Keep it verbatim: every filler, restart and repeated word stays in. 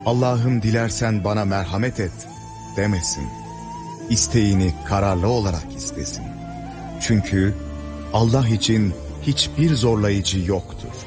Allah'ım dilersen bana merhamet et demesin. İsteğini kararlı olarak istesin. Çünkü Allah için hiçbir zorlayıcı yoktur.